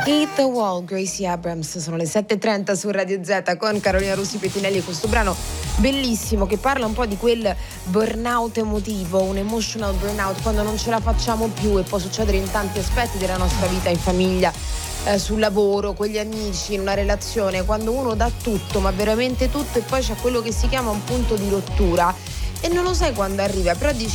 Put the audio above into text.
Eat the Wall, Gracie Abrams. Sono le 7:30 su Radio Z con Carolina Russi Pettinelli, questo brano bellissimo che parla un po' di quel burnout emotivo, un emotional burnout, quando non ce la facciamo più, e può succedere in tanti aspetti della nostra vita, in famiglia, sul lavoro, con gli amici, in una relazione, quando uno dà tutto, ma veramente tutto, e poi c'è quello che si chiama un punto di rottura e non lo sai quando arriva, però dici